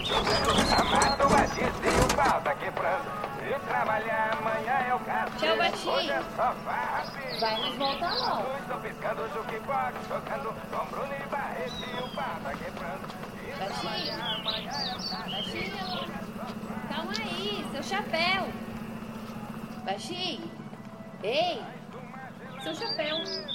Amado batista e o pau tá quebrando. Eu trabalhar amanhã eu caso. Tchau, Baixinho. Hoje é só farra. Vai nos voltar logo. Estou pescando, jukebox, tocando com Bruno e Barreto e o pau tá quebrando. Baixinho. Baixinho. Calma aí, seu chapéu. Baixinho. Ei, seu chapéu.